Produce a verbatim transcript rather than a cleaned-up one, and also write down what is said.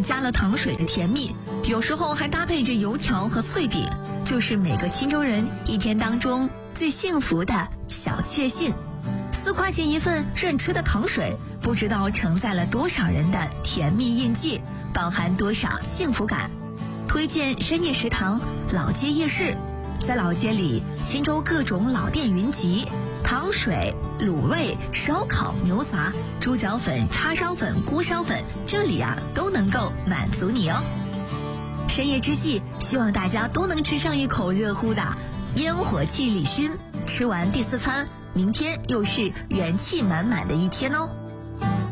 加了糖水的甜蜜，有时候还搭配着油条和脆饼，就是每个钦州人一天当中最幸福的小确幸。四块钱一份任吃的糖水，不知道承载了多少人的甜蜜印记，饱含多少幸福感。推荐深夜食堂老街夜市，在老街里，钦州各种老店云集，糖水、卤味、烧烤、牛杂、猪脚粉、叉烧粉、锅烧粉，这里啊都能够满足你哦。深夜之际，希望大家都能吃上一口热乎的烟火气里熏，吃完第四餐，明天又是元气满满的一天哦。